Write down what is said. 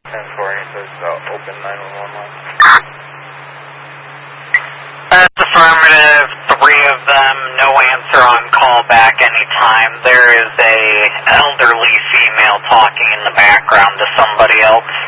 10-4, he says open 911 line. That's affirmative. 3 of them, no answer on call back anytime. There is a elderly female talking in the background to somebody else.